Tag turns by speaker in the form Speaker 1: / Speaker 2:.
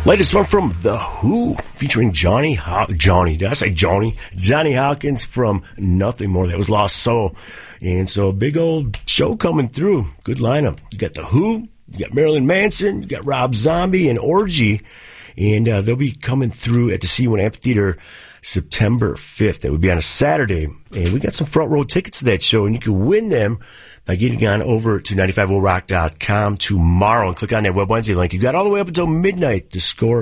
Speaker 1: Latest one from The Who, featuring Johnny Hawkins from Nothing More. That was Lost Soul. And so a big old show coming through. Good lineup. You got The Who, you got Marilyn Manson, you got Rob Zombie and Orgy. And they'll be coming through at the C1 Amphitheater September 5th. That would be on a Saturday. And we got some front row tickets to that show, and you can win them by getting on over to 950rock.com tomorrow and click on that Web Wednesday link. You got all the way up until midnight to score